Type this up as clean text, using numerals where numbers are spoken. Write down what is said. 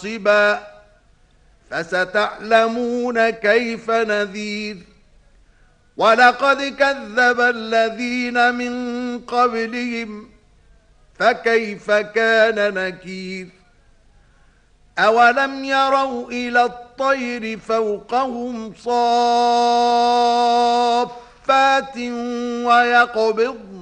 ناصبا فستعلمون كيف نذير ولقد كذب الذين من قبلهم فكيف كان نكير أولم يروا إلى الطير فوقهم صافات ويقبضن